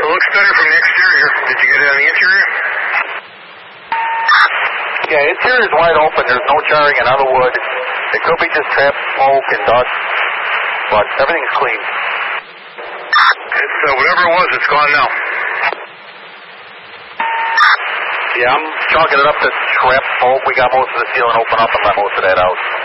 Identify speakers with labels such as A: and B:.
A: It looks better from the exterior. Did you get it on the interior?
B: Yeah, interior is wide open. There's no charring in other wood. It could be just trapped smoke and dust, but everything's clean.
A: It's whatever it was, it's gone now.
B: Yeah, I'm chalking it up to trapped smoke. We got most of the ceiling open up and let most of that out.